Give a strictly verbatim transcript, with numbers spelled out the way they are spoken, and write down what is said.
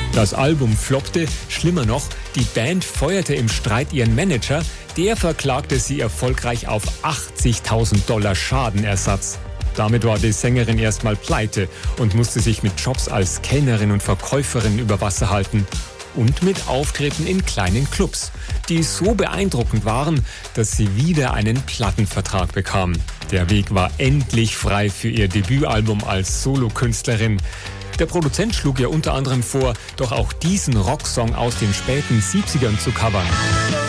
Das Album floppte, schlimmer noch, die Band feuerte im Streit ihren Manager, der verklagte sie erfolgreich auf achtzigtausend Dollar Schadenersatz. Damit war die Sängerin erstmal pleite und musste sich mit Jobs als Kellnerin und Verkäuferin über Wasser halten. Und mit Auftritten in kleinen Clubs, die so beeindruckend waren, dass sie wieder einen Plattenvertrag bekam. Der Weg war endlich frei für ihr Debütalbum als Solokünstlerin. Der Produzent schlug ihr unter anderem vor, doch auch diesen Rocksong aus den späten siebzigern zu covern.